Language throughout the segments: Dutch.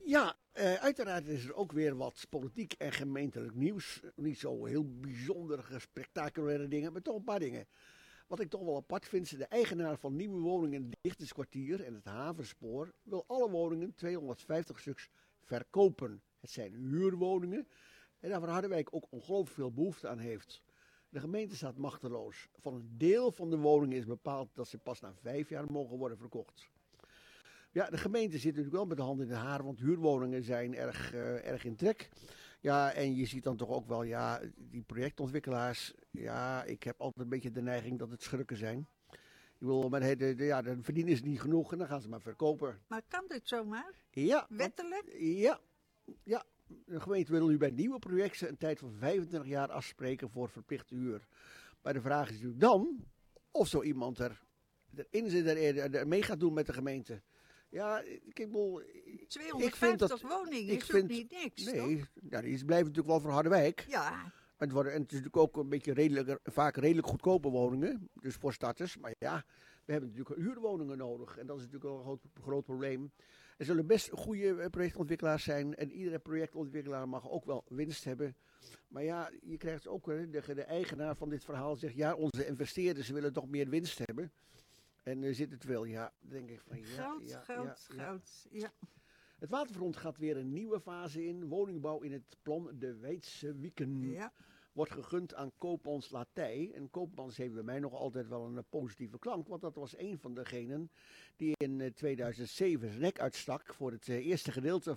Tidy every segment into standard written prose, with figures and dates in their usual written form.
Ja, uiteraard is er ook weer wat politiek en gemeentelijk nieuws. Niet zo heel bijzondere, spectaculaire dingen, maar toch een paar dingen. Wat ik toch wel apart vind, de eigenaar van nieuwe woningen in het Dichterskwartier en het Havenspoor wil alle woningen, 250 stuks, verkopen. Het zijn huurwoningen en daar waar Harderwijk ook ongelooflijk veel behoefte aan heeft. De gemeente staat machteloos. Van een deel van de woningen is bepaald dat ze pas na 5 jaar mogen worden verkocht. Ja, de gemeente zit natuurlijk wel met de hand in het haar, want huurwoningen zijn erg in trek. Ja, en je ziet dan toch ook wel, ja, die projectontwikkelaars, ja, ik heb altijd een beetje de neiging dat het schurken zijn. Ik wil, maar dan verdienen ze niet genoeg en dan gaan ze maar verkopen. Maar kan dit zomaar? Ja. Wettelijk? Ja. De gemeente wil nu bij nieuwe projecten een tijd van 25 jaar afspreken voor verplichte huur. Maar de vraag is natuurlijk dan of zo iemand erin zit, er mee gaat doen met de gemeente. Ja, ik bedoel, 250 woningen is ook niet niks, nee, toch? ja, die blijven natuurlijk wel voor Harderwijk. Ja. En het is natuurlijk ook een beetje vaak redelijk goedkope woningen, dus voor starters. Maar ja, we hebben natuurlijk huurwoningen nodig en dat is natuurlijk wel een groot probleem. Er zullen best goede projectontwikkelaars zijn en iedere projectontwikkelaar mag ook wel winst hebben. Maar ja, je krijgt ook, de eigenaar van dit verhaal zegt, ja, onze investeerders willen toch meer winst hebben. En er zit het wel, ja, denk ik van ja. Geld. Ja. Het Waterfront gaat weer een nieuwe fase in. Woningbouw in het plan De Weidse Wieken wordt gegund aan Koopmans Latij. En Koopmans heeft bij mij nog altijd wel een positieve klank. Want dat was een van degenen die in 2007 zijn nek uitstak voor het eerste gedeelte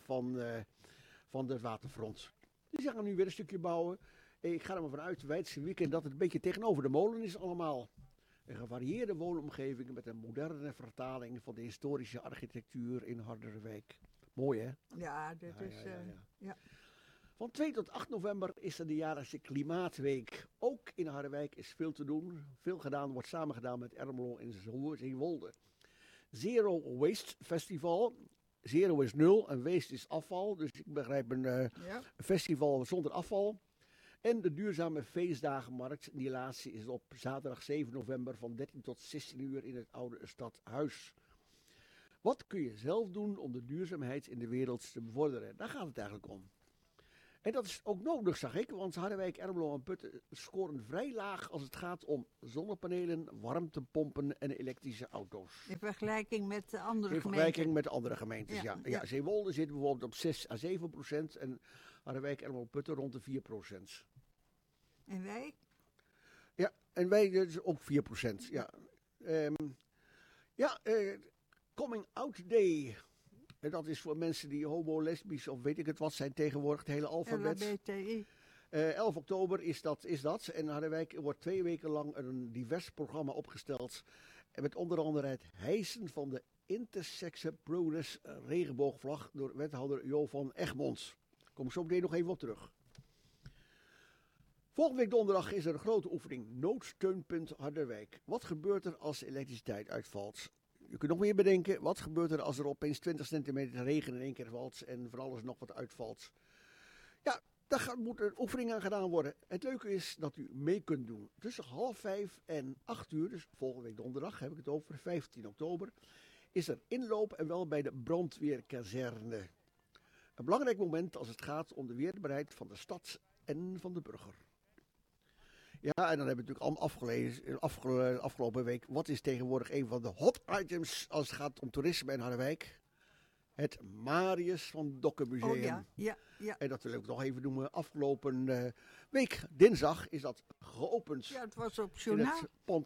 van het Waterfront. Die gaan nu weer een stukje bouwen. Ik ga er maar vanuit, Weidse Wieken, dat het een beetje tegenover de molen is allemaal. Een gevarieerde woonomgeving met een moderne vertaling van de historische architectuur in Harderwijk. Mooi, hè? Ja, dit is... Ja. Van 2 tot 8 november is er de jaarlijkse Klimaatweek. Ook in Harderwijk is veel te doen. Veel gedaan wordt samengedaan met Ermelo en Zeewolde. Zero Waste Festival. Zero is 0 en waste is afval. Dus ik begrijp een festival zonder afval. En de duurzame feestdagenmarkt, die laatste is op zaterdag 7 november van 13 tot 16 uur in het oude stadhuis. Wat kun je zelf doen om de duurzaamheid in de wereld te bevorderen? Daar gaat het eigenlijk om. En dat is ook nodig, zag ik, want Harderwijk, Ermelo en Putten scoren vrij laag als het gaat om zonnepanelen, warmtepompen en elektrische auto's. In vergelijking met de andere gemeenten. In vergelijking met de andere gemeentes, ja. Ja. Zeewolde zit bijvoorbeeld op 6 à 7% en Harderwijk, Ermelo en Putten rond de 4%. En wij? Ja, en wij dus ook 4%. Coming Out Day. En dat is voor mensen die homo, lesbisch of weet ik het wat zijn tegenwoordig, het hele alfabet. LHBTI. 11 oktober is dat. En Harderwijk wordt 2 weken lang een divers programma opgesteld. En met onder andere het hijsen van de intersexe progress regenboogvlag door wethouder Jo van Egmond. Daar kom ik zo meteen nog even op terug. Volgende week donderdag is er een grote oefening, noodsteunpunt Harderwijk. Wat gebeurt er als de elektriciteit uitvalt? Je kunt nog meer bedenken, wat gebeurt er als er opeens 20 centimeter regen in één keer valt en van alles nog wat uitvalt? Ja, daar moet een oefening aan gedaan worden. Het leuke is dat u mee kunt doen. Tussen 4:30 en 8 uur, dus volgende week donderdag heb ik het over, 15 oktober, is er inloop en wel bij de brandweerkazerne. Een belangrijk moment als het gaat om de weerbaarheid van de stad en van de burger. Ja, en dan hebben we natuurlijk allemaal afgelezen afgelopen week. Wat is tegenwoordig een van de hot items als het gaat om toerisme in Harderwijk? Het Marius van Dokken Museum. Oh ja. En dat wil ik nog even noemen. Afgelopen week, dinsdag, is dat geopend. Ja, het was op journaal.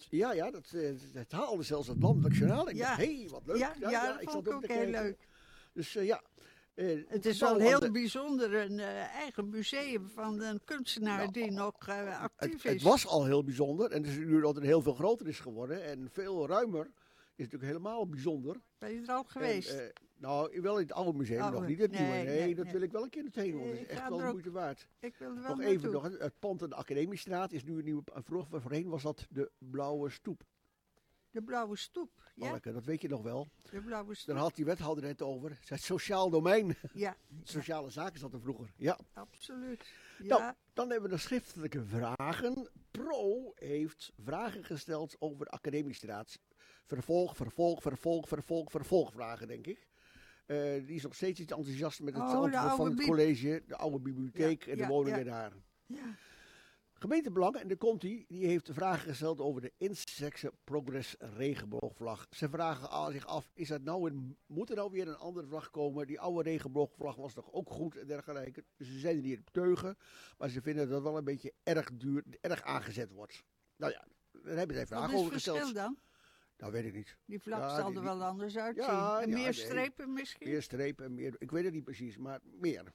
Het haalde zelfs het landelijk journaal. Ik dacht, wat leuk. Ja, dat vond ik ook heel leuk. Dus het is wel heel bijzonder, een eigen museum van een kunstenaar die nog actief is. Het was al heel bijzonder en het is nu dat het heel veel groter is geworden en veel ruimer. Is natuurlijk helemaal bijzonder. Ben je er al geweest? Wel in het oude museum, nog niet het nieuwe. Nee, dat wil ik wel een keer naartoe. Dat is echt wel de moeite waard. Ik wil er wel nog even, het pand aan de Academiestraat is nu een nieuwe. Vroeger voorheen was dat de Blauwe Stoep. De Blauwe Stoep, ja. Lekker, dat weet je nog wel. De Blauwe Stoep. Daar had die wethouder het over. Het sociaal domein. Ja. Sociale zaken zat er vroeger. Ja. Absoluut. Ja. Nou, dan hebben we de schriftelijke vragen. Pro heeft vragen gesteld over de Academiestraat. Vervolgvragen, denk ik. Die is nog steeds niet enthousiast met het Oh, antwoord van het college. De oude bibliotheek en de woningen daar. Ja. Gemeentebelangen, en daar komt die heeft vragen gesteld over de Intersexe Progress regenboogvlag. Ze vragen zich af, moet er nou weer een andere vlag komen? Die oude regenboogvlag was toch ook goed en dergelijke. Dus ze zijn er niet op teugen, maar ze vinden dat het wel een beetje erg duur, erg aangezet wordt. Nou ja, daar hebben ze vragen over gesteld. Wat is het verschil dan? Nou, weet ik niet. Die vlag zal er wel anders uitzien. Ja, en meer strepen misschien? Meer strepen en meer, ik weet het niet precies, maar meer.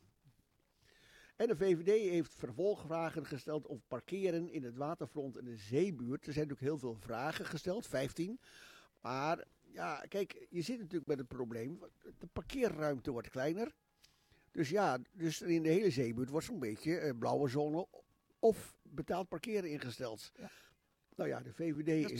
En de VVD heeft vervolgvragen gesteld over parkeren in het waterfront en de zeebuurt. Er zijn natuurlijk heel veel vragen gesteld, 15. Maar ja, kijk, je zit natuurlijk met het probleem. De parkeerruimte wordt kleiner. Dus in de hele zeebuurt wordt zo'n beetje blauwe zone of betaald parkeren ingesteld. Ja. Nou ja, de VVD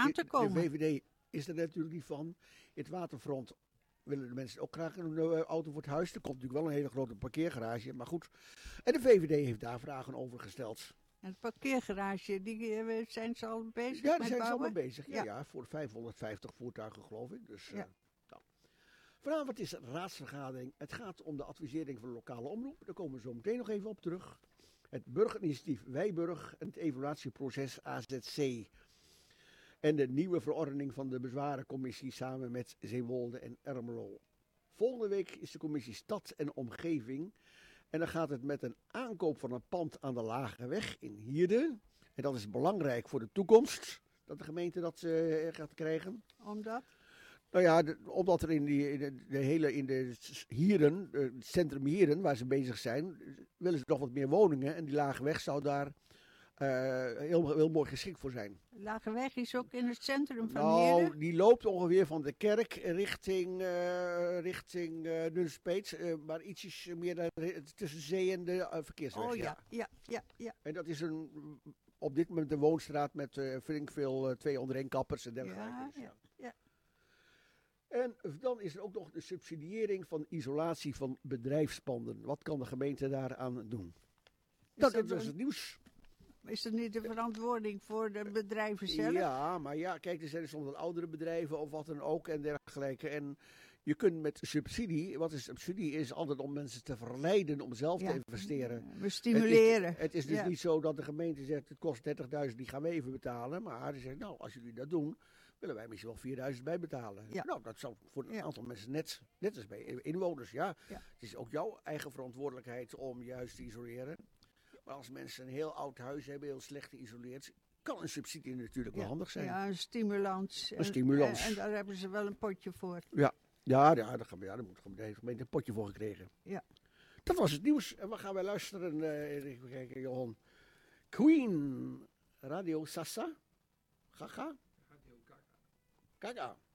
is er natuurlijk niet van. In het waterfront willen de mensen ook graag een auto voor het huis. Er komt natuurlijk wel een hele grote parkeergarage, maar goed. En de VVD heeft daar vragen over gesteld. En het parkeergarage, die zijn ze al bezig met bouwen? Ja, daar zijn ze al bezig. Ja, voor 550 voertuigen geloof ik. Dus, nou. Vanavond is een raadsvergadering. Het gaat om de advisering van de lokale omroep. Daar komen we zo meteen nog even op terug. Het burgerinitiatief Wijburg en het evaluatieproces AZC. En de nieuwe verordening van de bezwarencommissie samen met Zeewolde en Ermelo. Volgende week is de commissie Stad en Omgeving. En dan gaat het met een aankoop van een pand aan de Lage Weg in Hierden. En dat is belangrijk voor de toekomst, dat de gemeente dat gaat krijgen. Omdat? Nou ja, omdat er in de Hierden, het centrum Hierden, waar ze bezig zijn, willen ze nog wat meer woningen. En die Lage Weg zou daar heel mooi geschikt voor zijn. Lage Weg is ook in het centrum van Hierden? Nou, die loopt ongeveer van de kerk richting Nunspeet, maar ietsjes meer tussen zee en de verkeersweg. Oh ja. En dat is op dit moment een woonstraat met flink veel 2 ondereenkappers en dergelijke. Ja. En dan is er ook nog de subsidiëring van isolatie van bedrijfspanden. Wat kan de gemeente daaraan doen? Dat is het nieuws. Is dat niet de verantwoording voor de bedrijven zelf? Ja, maar ja, kijk, er zijn soms wat oudere bedrijven of wat dan ook en dergelijke. En je kunt met subsidie, wat is subsidie? Is altijd om mensen te verleiden om zelf te investeren. We stimuleren. Het is dus niet zo dat de gemeente zegt, het kost 30.000, die gaan we even betalen. Maar die zegt, nou, als jullie dat doen, willen wij misschien wel 4.000 bijbetalen. Ja. Nou, dat zou voor een aantal mensen net als bij inwoners, ja. Het is ook jouw eigen verantwoordelijkheid om juist te isoleren. Maar als mensen een heel oud huis hebben, heel slecht geïsoleerd, kan een subsidie natuurlijk wel handig zijn. Ja, een stimulans. En daar hebben ze wel een potje voor. Ja, daar moet de gemeente een potje voor gekregen. Ja. Dat was het nieuws. En wat gaan wij luisteren? Even kijken, Johan. Queen, Radio Sassa. Gaga? Radio Gaga. Gaga.